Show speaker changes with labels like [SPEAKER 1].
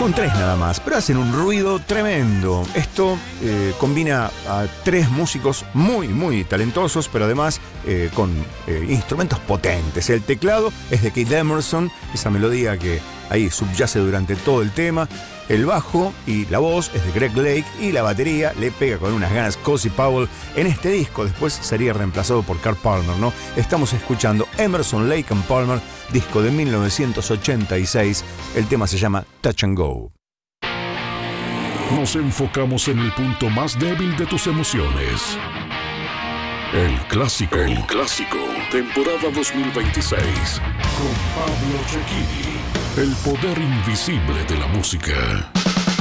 [SPEAKER 1] Son 3 nada más, pero hacen un ruido tremendo. Esto combina a 3 músicos muy, muy talentosos, pero además con instrumentos potentes. El teclado es de Keith Emerson, esa melodía que ahí subyace durante todo el tema. El bajo y la voz es de Greg Lake y la batería le pega con unas ganas Cozy Powell en este disco. Después sería reemplazado por Carl Palmer, ¿no? Estamos escuchando Emerson, Lake and Palmer, disco de 1986. El tema se llama Touch and Go.
[SPEAKER 2] Nos enfocamos en el punto más débil de tus emociones. El clásico, temporada 2026. Con Pablo Cecchini. El poder invisible de la música.